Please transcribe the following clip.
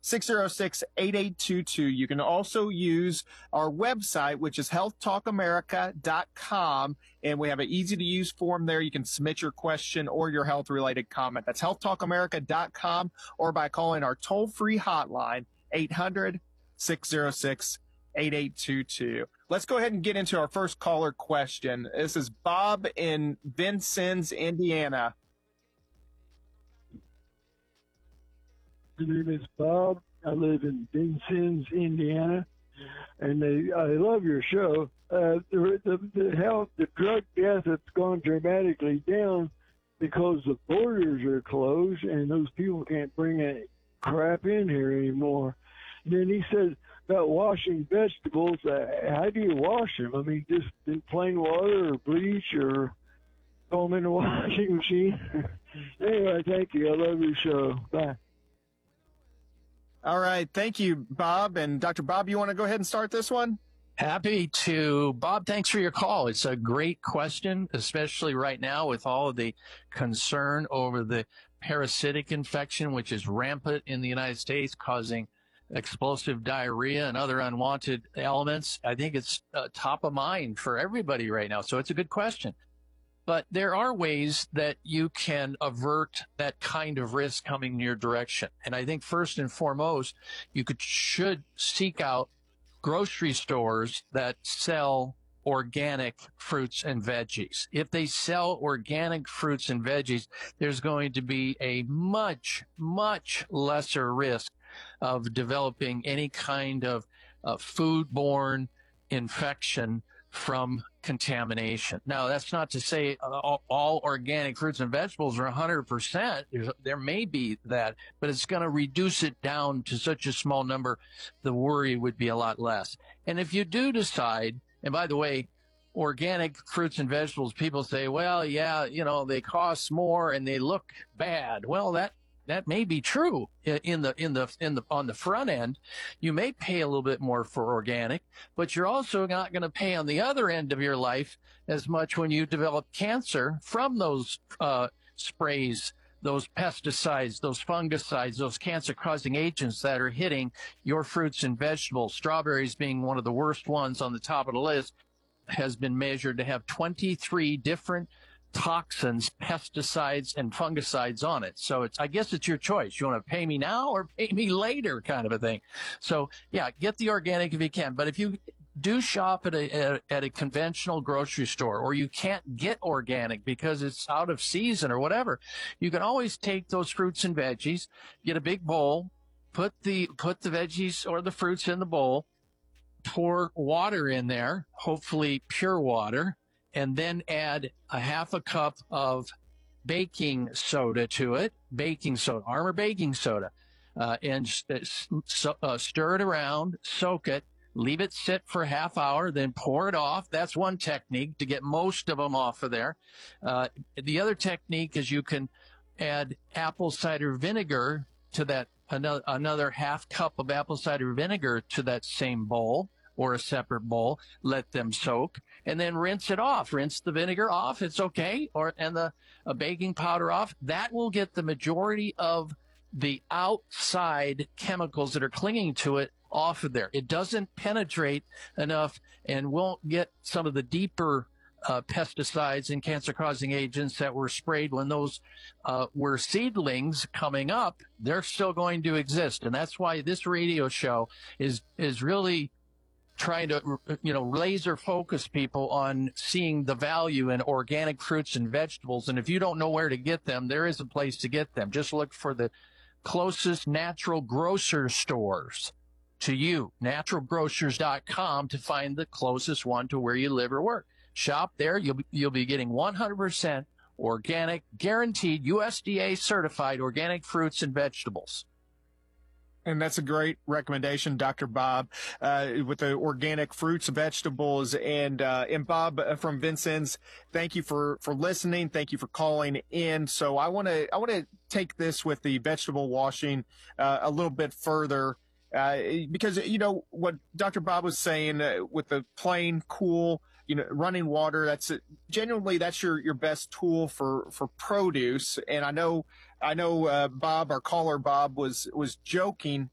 606-8822. You can also use our website, which is healthtalkamerica.com. And we have an easy to use form there. You can submit your question or your health related comment. That's healthtalkamerica.com, or by calling our toll free hotline, 800-606-8822. Let's go ahead and get into our first caller question. This is Bob in Vincennes, Indiana. My name is Bob. I live in Vincennes, Indiana, and I love your show. The drug death has gone dramatically down because the borders are closed and those people can't bring any crap in here anymore. And then he said about washing vegetables. How do you wash them? I mean, just in plain water or bleach, or throw them in the washing machine? Anyway, thank you. I love your show. Bye. All right. Thank you, Bob. And Dr. Bob, you want to go ahead and start this one? Happy to. Bob, thanks for your call. It's a great question, especially right now with all of the concern over the parasitic infection, which is rampant in the United States, causing explosive diarrhea and other unwanted elements. I think it's top of mind for everybody right now. So it's a good question. But there are ways that you can avert that kind of risk coming in your direction. And I think first and foremost, you should seek out grocery stores that sell organic fruits and veggies. If they sell organic fruits and veggies, there's going to be a much, much lesser risk of developing any kind of foodborne infection from contamination. Now, that's not to say all organic fruits and vegetables are 100%. There may be that, but it's going to reduce it down to such a small number, the worry would be a lot less. And if you do decide, and by the way, organic fruits and vegetables, people say, well, yeah, they cost more and they look bad. Well, that may be true on the front end. You may pay a little bit more for organic, but you're also not going to pay on the other end of your life as much when you develop cancer from those sprays, those pesticides, those fungicides, those cancer-causing agents that are hitting your fruits and vegetables. Strawberries being one of the worst ones on the top of the list, has been measured to have 23 different toxins, pesticides, and fungicides on it. So I guess it's your choice. You want to pay me now or pay me later, kind of a thing. So yeah, get the organic if you can. But if you do shop at a conventional grocery store, or you can't get organic because it's out of season or whatever, you can always take those fruits and veggies, get a big bowl, put the veggies or the fruits in the bowl, pour water in there, hopefully pure water, and then add a half a cup of baking soda to it, Armour baking soda, and stir it around, soak it, leave it sit for a half hour, then pour it off. That's one technique to get most of them off of there. The other technique is you can add apple cider vinegar to that, another half cup of apple cider vinegar to that same bowl, or a separate bowl, let them soak, and then rinse it off. Rinse the vinegar off, it's okay, and the baking powder off. That will get the majority of the outside chemicals that are clinging to it off of there. It doesn't penetrate enough and won't get some of the deeper pesticides and cancer-causing agents that were sprayed when those were seedlings coming up. They're still going to exist, and that's why this radio show is really trying to, laser focus people on seeing the value in organic fruits and vegetables. And if you don't know where to get them, there is a place to get them. Just look for the closest natural grocer stores to you, naturalgrocers.com, to find the closest one to where you live or work. Shop there. You'll be getting 100% organic, guaranteed USDA certified organic fruits and vegetables. And that's a great recommendation, Dr. Bob, with the organic fruits, vegetables, and Bob from Vincennes, thank you for listening. Thank you for calling in. So I want to take this with the vegetable washing, a little bit further, because, what Dr. Bob was saying, with the plain, cool, running water, that's your best tool for produce. And I know, Bob, our caller Bob was joking